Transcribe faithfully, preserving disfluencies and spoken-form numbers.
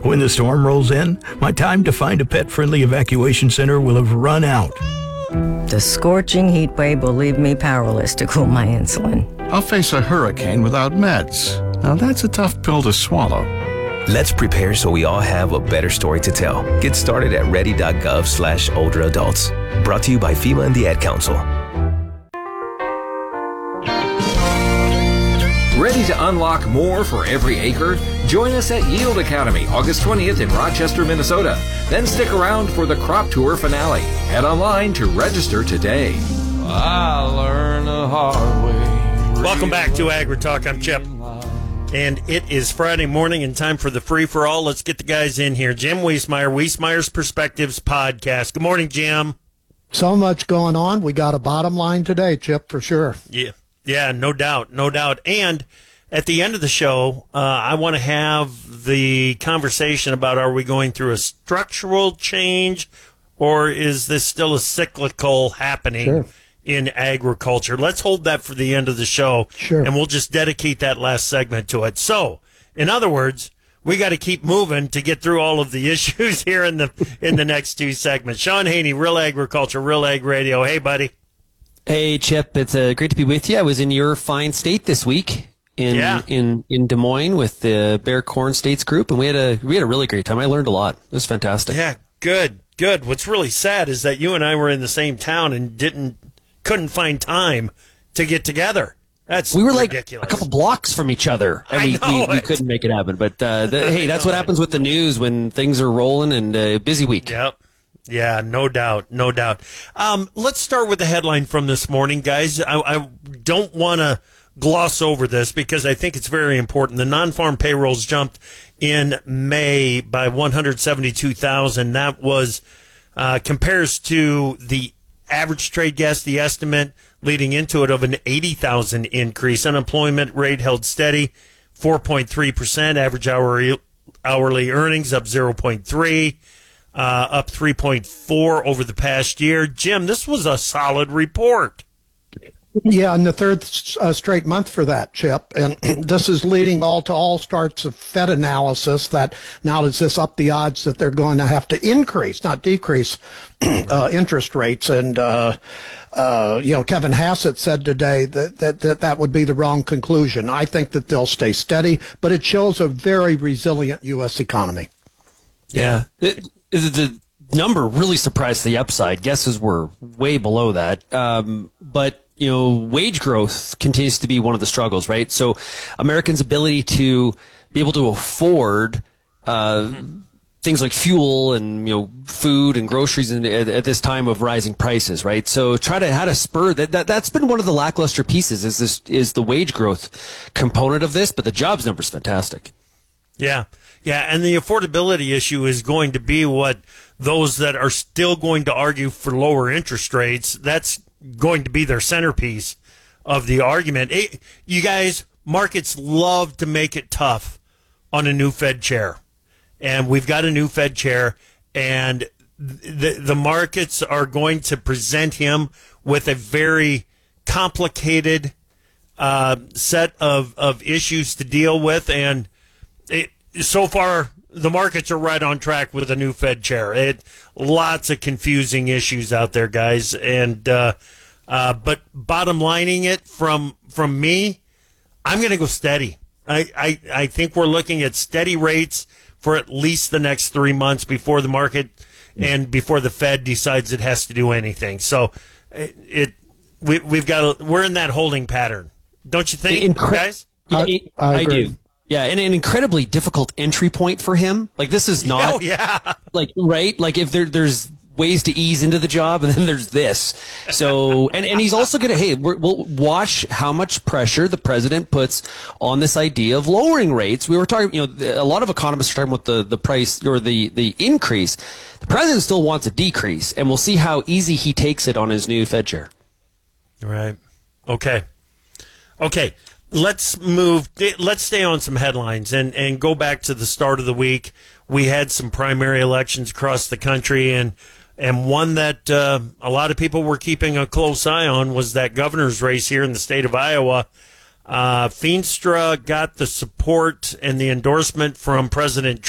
When the storm rolls in, my time to find a pet-friendly evacuation center will have run out. The scorching heat wave will leave me powerless to cool my insulin. I'll face a hurricane without meds. Now that's a tough pill to swallow. Let's prepare so we all have a better story to tell. Get started at ready.gov slash older adults. Brought to you by FEMA and the Ad Council. Ready to unlock more for every acre? Join us at Yield Academy August twentieth in Rochester, Minnesota. Then stick around for the Crop Tour finale. Head online to register today. I learned the hard way. Welcome back to Agri Talk. I'm Chip. And it is Friday morning and time for the free-for-all. Let's get the guys in here. Jim Wiesemeyer, Wiesemeyer's Perspectives Podcast. Good morning, Jim. So much going on. We got a bottom line today, Chip, for sure. Yeah, yeah, no doubt, no doubt. And at the end of the show, uh, I want to have the conversation about, are we going through a structural change, or is this still a cyclical happening? Sure. In agriculture. Let's hold that for the end of the show. Sure. And we'll just dedicate that last segment to it. So, in other words, we got to keep moving to get through all of the issues here in the in the next two segments. Sean Haney, Real Agriculture, Real Ag Radio. Hey, buddy. Hey, Chip. It's uh, great to be with you. I was in your fine state this week in yeah. in in Des Moines with the Bear Corn States group, and we had a we had a really great time. I learned a lot. It was fantastic. Yeah, good, good. What's really sad is that you and I were in the same town and didn't. couldn't find time to get together. That's we were ridiculous. Like a couple blocks from each other, and I we, know we, we it. couldn't make it happen. But uh, the, hey, that's what happens with the news when things are rolling and a uh, busy week. Yep. Yeah, no doubt, no doubt. Um, let's start with the headline from this morning, guys. I, I don't want to gloss over this because I think it's very important. The non-farm payrolls jumped in May by one hundred seventy-two thousand. That was uh, compares to the average trade guess, the estimate leading into it of an eighty thousand increase. Unemployment rate held steady, four point three percent. Average hourly, hourly earnings up zero point three, uh, up three point four over the past year. Jim, this was a solid report. Yeah, and the third uh, straight month for that, Chip. And this is leading all to all sorts of Fed analysis that now does this up the odds that they're going to have to increase, not decrease, uh, interest rates. And, uh, uh, you know, Kevin Hassett said today that, that, that that would be the wrong conclusion. I think that they'll stay steady, but it shows a very resilient U S economy. Yeah. It, the number really surprised the upside. Guesses were way below that. Um, but you know, wage growth continues to be one of the struggles, right? So Americans' ability to be able to afford uh, mm-hmm. things like fuel and, you know, food and groceries in, at, at this time of rising prices, right? So try to, how to spur that, that, that's been one of the lackluster pieces is this, is the wage growth component of this, but the jobs number is fantastic. Yeah. Yeah. And the affordability issue is going to be what those that are still going to argue for lower interest rates, that's going to be their centerpiece of the argument. It, you guys, markets love to make it tough on a new Fed chair. And we've got a new Fed chair, and the, the markets are going to present him with a very complicated uh, set of, of issues to deal with. And it, so far, the markets are right on track with a new Fed chair. It lots of confusing issues out there, guys. And uh, uh, but bottom lining it from from me, I'm going to go steady. I, I I think we're looking at steady rates for at least the next three months before the market and before the Fed decides it has to do anything. So it, it we we've got a, we're in that holding pattern, don't you think, Incre- guys? I, I, I do. Yeah, and an incredibly difficult entry point for him. Like, this is not, oh, yeah. like, right? Like, if there, there's ways to ease into the job, and then there's this. So, and, and he's also going to, hey, we're, we'll watch how much pressure the president puts on this idea of lowering rates. We were talking, you know, a lot of economists are talking about the, the price or the, the increase. The president still wants a decrease, and we'll see how easy he takes it on his new Fed chair. Right. Okay. Okay. Let's move. Let's stay on some headlines and, and go back to the start of the week. We had some primary elections across the country, and and one that uh, a lot of people were keeping a close eye on was that governor's race here in the state of Iowa. Uh, Feenstra got the support and the endorsement from President